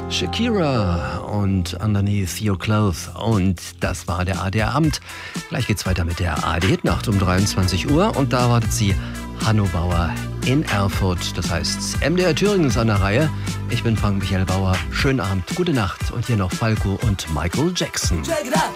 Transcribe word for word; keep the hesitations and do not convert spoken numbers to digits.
Shakira und Underneath Your Clothes. Und das war der A D R-Abend. Gleich geht's weiter mit der A D-Nacht um dreiundzwanzig Uhr. Und da wartet sie Hanno Bauer in Erfurt. Das heißt, M D R Thüringen ist an der Reihe. Ich bin Frank-Michael Bauer. Schönen Abend, gute Nacht. Und hier noch Falco und Michael Jackson.